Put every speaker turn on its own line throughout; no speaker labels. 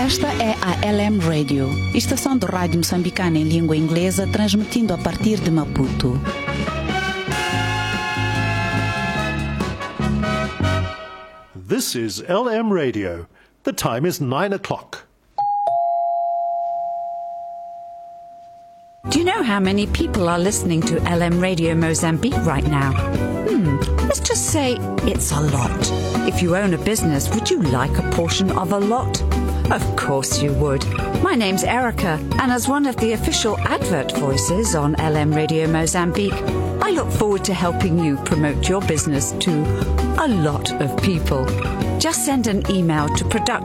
Esta é a LM Radio, estação de rádio moçambicana em língua inglesa, transmitindo a partir de Maputo.
This is LM Radio. The time is 9 o'clock.
Do you know how many people are listening to LM Radio Mozambique right now? Let's just say it's a lot. If you own a business, would you like a portion of a lot? Of course you would. My name's Erica, and as one of the official advert voices on LM Radio Mozambique, I look forward to helping you promote your business to a lot of people. Just send an email to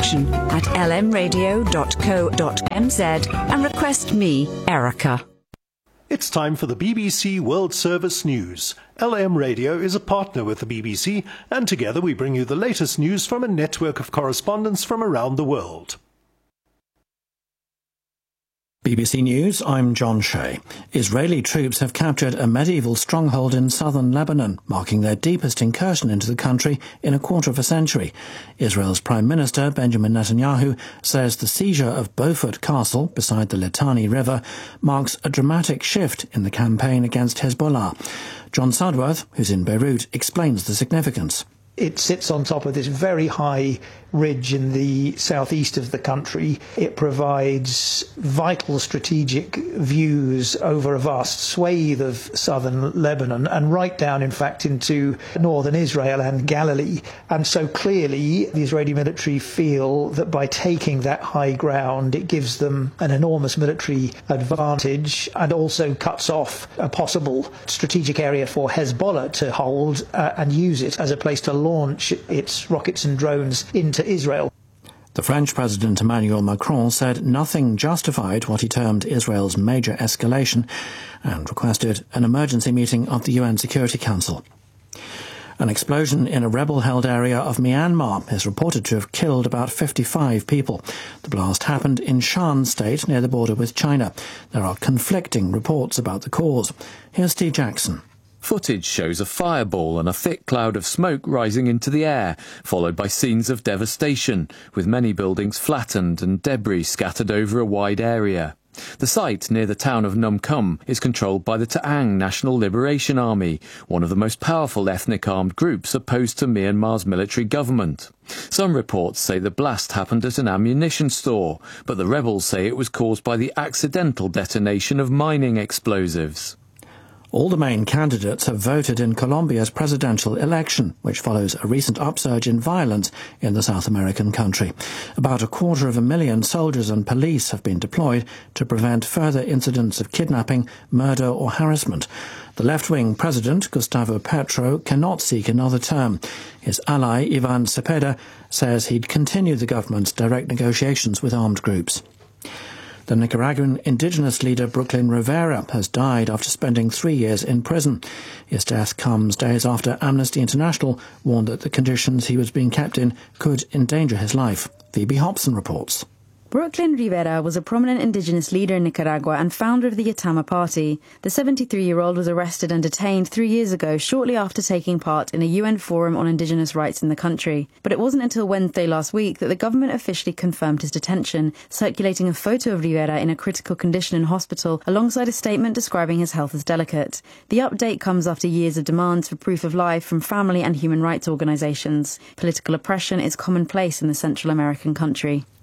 production@lmradio.co.mz and request me, Erica.
It's time for the BBC World Service News. LM Radio is a partner with the BBC, and together we bring you the latest news from a network of correspondents from around the world.
BBC News, I'm John Shea. Israeli troops have captured a medieval stronghold in southern Lebanon, marking their deepest incursion into the country in a quarter of a century. Israel's Prime Minister, Benjamin Netanyahu, says the seizure of Beaufort Castle, beside the Litani River, marks a dramatic shift in the campaign against Hezbollah. John Sudworth, who's in Beirut, explains the significance.
It sits on top of this very high ridge in the southeast of the country. It provides vital strategic views over a vast swathe of southern Lebanon and right down, in fact, into northern Israel and Galilee. And so clearly the Israeli military feel that by taking that high ground, it gives them an enormous military advantage and also cuts off a possible strategic area for Hezbollah to hold and use it as a place to launch its rockets and drones into Israel.
The French President Emmanuel Macron said nothing justified what he termed Israel's major escalation and requested an emergency meeting of the UN Security Council. An explosion in a rebel-held area of Myanmar is reported to have killed about 55 people. The blast happened in Shan State near the border with China. There are conflicting reports about the cause. Here's Steve Jackson.
Footage shows a fireball and a thick cloud of smoke rising into the air, followed by scenes of devastation, with many buildings flattened and debris scattered over a wide area. The site, near the town of Num Kum, is controlled by the Ta'ang National Liberation Army, one of the most powerful ethnic armed groups opposed to Myanmar's military government. Some reports say the blast happened at an ammunition store, but the rebels say it was caused by the accidental detonation of mining explosives.
All the main candidates have voted in Colombia's presidential election, which follows a recent upsurge in violence in the South American country. About 250,000 soldiers and police have been deployed to prevent further incidents of kidnapping, murder or harassment. The left-wing president, Gustavo Petro, cannot seek another term. His ally, Ivan Cepeda, says he'd continue the government's direct negotiations with armed groups. The Nicaraguan indigenous leader Brooklyn Rivera has died after spending 3 years in prison. His death comes days after Amnesty International warned that the conditions he was being kept in could endanger his life. Phoebe Hobson reports.
Brooklyn Rivera was a prominent indigenous leader in Nicaragua and founder of the Yatama Party. The 73-year-old was arrested and detained 3 years ago, shortly after taking part in a UN forum on indigenous rights in the country. But it wasn't until Wednesday last week that the government officially confirmed his detention, circulating a photo of Rivera in a critical condition in hospital alongside a statement describing his health as delicate. The update comes after years of demands for proof of life from family and human rights organizations. Political oppression is commonplace in the Central American country.